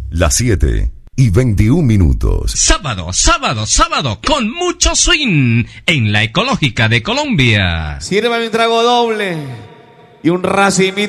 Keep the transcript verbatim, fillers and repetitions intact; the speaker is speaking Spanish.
las siete y veintiún minutos. Sábado, sábado, sábado, con mucho swing en la Ecológica de Colombia. Sírvame un trago doble y un racimito.